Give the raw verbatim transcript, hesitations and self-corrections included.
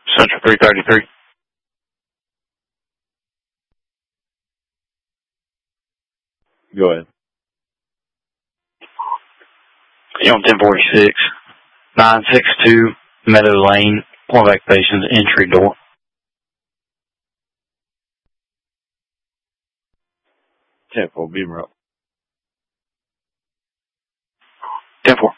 Central three thirty-three. Go ahead. You on ten forty-six, nine sixty-two Meadow Lane, Cornerback Station's entry door. ten four, beam up. ten four.